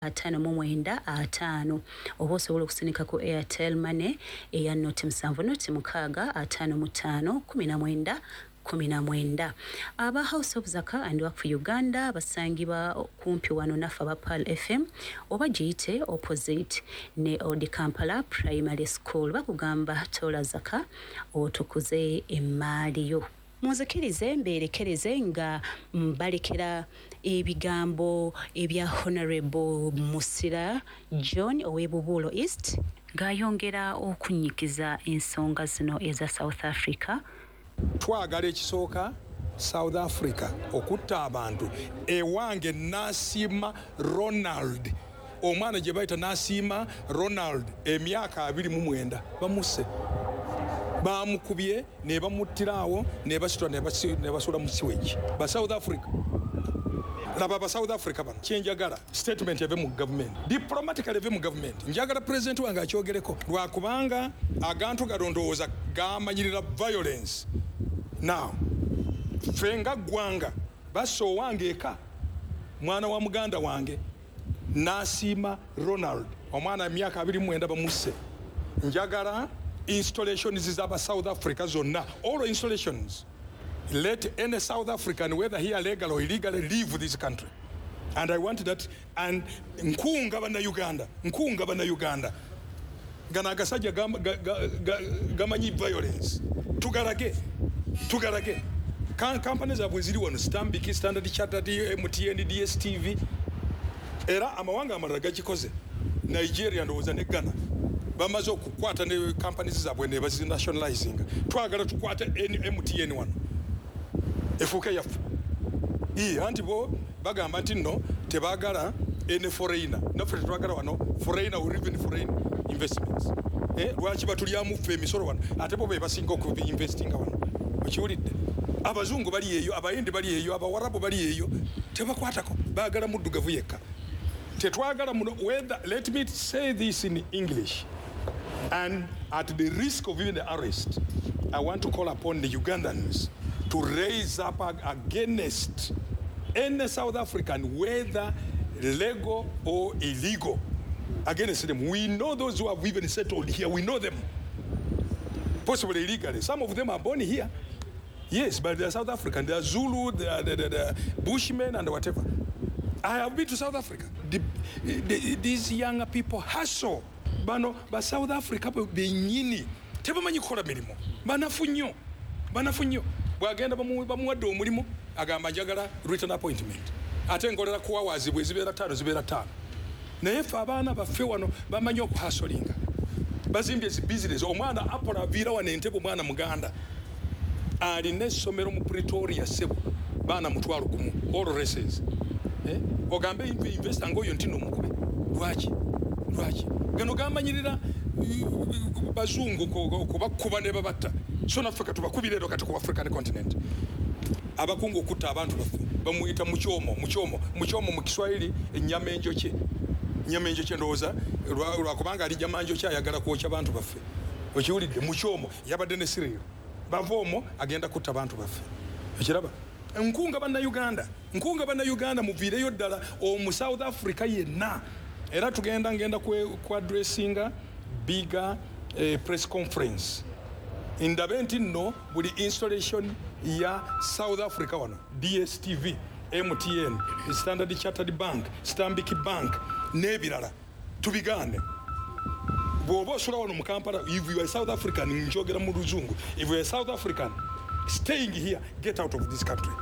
595 oba osobola okusinika ku Airtel Money eya noti 7 noti 6 55 19 19. Aba House of Zaka and Work for Uganda basangibwa kumpi wano nafa ba Pearl FM oba giyite opposite ne Odi Kampala Primary School. Bakugamba tola zaka otukuze emmali yo. Muzikirize mberekereze nga mbalekera ebigambo ebya Honorable Musira John Owebubulo East ngayongera okunyikiza ensonga zino eza South Africa. Twagala ekisooka South Africa okutta abantu ewange Nasima Ronald omwana gye bayita Nasima Ronald emyaka 29 bamuse bamukubye ne bamuttirawo ne basitwa ne basula mu sewage ba South Africa laba ba South Africa bano kyenjagala statement yave mu government diplomatically yave mu government njagala president wange akyogereko lwakubanga agantu galondooza gamanyirira violence. Now fenga gwanga baso wange eka mwana wa muganda wange Nasima Ronald omwana myaka 29 bamuse njagala installations z'aba South Africa zonna all installations let any South African whether here legal or illegally leave this country and I want that and nkunga bana Uganda gana gasajja gamanyi violence tugalage companies abweziri wano Stambik Standard Chartered MTN DSTV era amawanga amalala gakikoze Nigeria ndowooza ne Ghana bamaze okukwata ne companies zabwe ne bazi nationalizing twagala tukwata MTN wano efuke yafu anti bo bagamba nti no tebagala ene foreigner naffe twagala wano foreigner or even foreign investments lwaki batulyamu ffe emisolo wano ate bo be basinga okuinvestinga wano okiwulidde abazungu bali eyo abayindi bali eyo abawarabu bali eyo tebakwatako bagala muddugavu yekka tetwagala muno whether let me say this in English and at the risk of even the arrest I want to call upon the Ugandans to raise up against any South African whether legal or illegal against them. We know those who have even settled here, we know them possibly illegally. Some of them are born here, yes, but they are South African, they are Zulu, they are the Bushmen and whatever. I have been to South Africa. These younger people hustle bano ba South Africa benyini tebamanyi kukola milimo banafu nnyo bwagenda bamuwadde omulimu agamba njagala written appointment ate ngolera ku hours bwe zibeera 5 naye ffe abaana baffe wano bamanyi okuhasolinga bazimbye ezi business omwana apola aviira wano Entebbe omwana muganda alina essomero mu Pretoria sebo baana mutwalo gumu all races ogambe investor ngoyo ntino mukube lwaki gano gamanyirira bazungu kubakuba ne babatta so naffe katubakubira ero kati ku African continent abakungu okutta abantu baffe bamuyita muchomo mu Kiswahili ennyama enjoche ndowooza lwakubanga ali jamanjo kyayagala kwokya abantu baffe okiwulidde muchomo yabadde ne Cyril bava omwo agenda kutta abantu baffe okiraba nkunga bana Uganda muviireyo ddala omu South Africa yenna era ngenda ku addressinga bigger press conference ndabe nti nno buli installation ya South Africa wano DSTV MTN Standard Chartered Bank Stambik Bank n'ebirala tubigane bw'oba osula wano mu Kampala if you are South African njogera mu luzungu if you are South African staying here get out of this country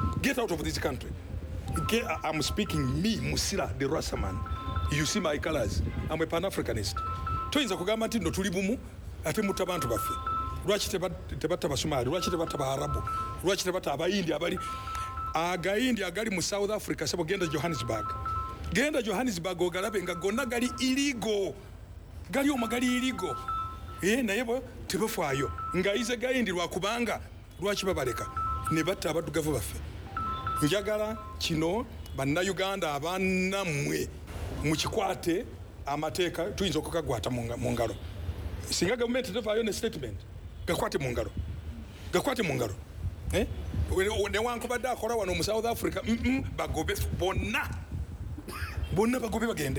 I'm speaking me Musira the Rasaman. You see my colors. I'm a Pan-Africanist. Toyinza kugamba nti ndo tuli bumu ate mutta abantu baffe. Lwaki tebatta Basomali, lwaki tebatta Baarabu, lwaki tebatta Abayindi abali agayindi agali mu South Africa sebo genda Johannesburg ogalabe nga gonna gali iligo. Gali omagali iligo. Naye bo tebafaayo. Ngayize gayindi lwakubanga lwaki babaleka ne batta abaddugavu baffe. Njagala kino bannayuganda abanamwe mukikwate amateeka tuyinza okukagwata mu ngalo singa gavumenti tevaayo ne statement gakwate mu ngalo newankubadde akola wano mu South Africa bagobe bonna bonna bagobe bagende